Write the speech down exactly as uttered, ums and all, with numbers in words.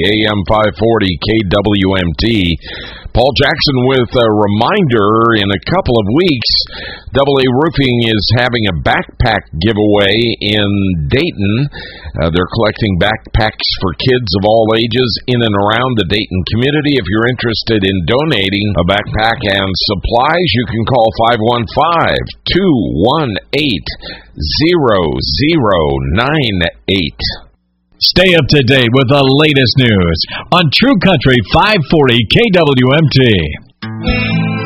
A M five forty K W M T. Paul Jackson with a reminder, in a couple of weeks, Double A Roofing is having a backpack giveaway in Dayton. Uh, they're collecting backpacks for kids of all ages in and around the Dayton community. If you're interested in donating a backpack and supplies, you can call five one five, two one eight, zero zero nine eight. Stay up to date with the latest news on True Country five forty K W M T.